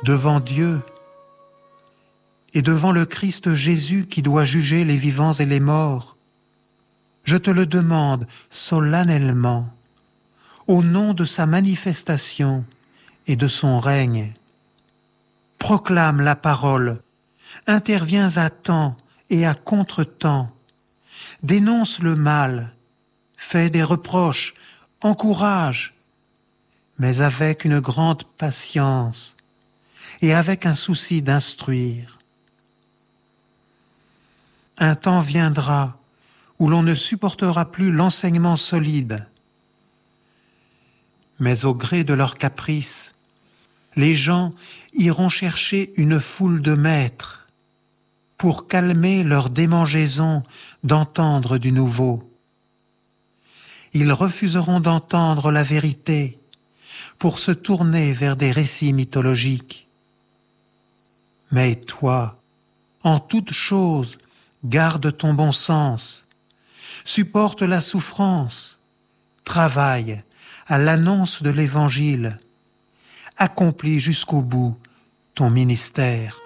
devant Dieu et devant le Christ Jésus qui doit juger les vivants et les morts, je te le demande solennellement, au nom de sa manifestation et de son règne. Proclame la parole, interviens à temps et à contre-temps, dénonce le mal, fais des reproches, encourage, mais avec une grande patience et avec un souci d'instruire. Un temps viendra où l'on ne supportera plus l'enseignement solide, mais au gré de leurs caprices, les gens iront chercher une foule de maîtres pour calmer leur démangeaison d'entendre du nouveau. Ils refuseront d'entendre la vérité pour se tourner vers des récits mythologiques. Mais toi, en toute chose, garde ton bon sens, supporte la souffrance, travaille à l'annonce de l'Évangile, accomplis jusqu'au bout ton ministère.